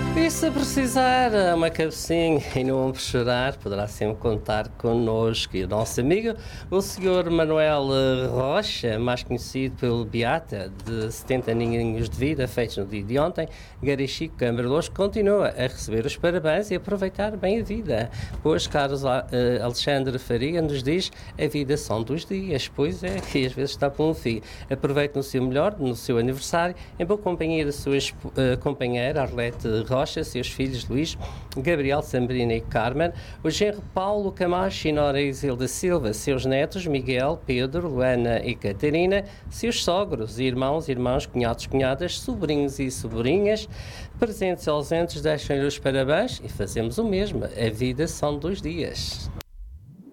E se precisar uma cabecinha e não vamos chorar, poderá sempre contar connosco. E o nosso amigo, o Sr. Manuel Rocha, mais conhecido pelo Beata, de 70 aninhos de vida, feitos no dia de ontem, Gary Chico Câmara Louros, continua a receber os parabéns e aproveitar bem a vida. Pois Carlos Alexandre Faria nos diz: a vida são 2 dias, pois é, e às vezes está por um fio. Aproveite no seu melhor, no seu aniversário, em boa companhia da sua companheira Arlete Rocha, seus filhos Luís, Gabriel, Sabrina e Carmen, o genro Paulo Camacho e Nora Isilda Silva, seus netos Miguel, Pedro, Luana e Catarina, seus sogros, irmãos, cunhados, cunhadas, sobrinhos e sobrinhas, presentes e ausentes, deixem-lhe os parabéns e fazemos o mesmo. A vida são 2 dias.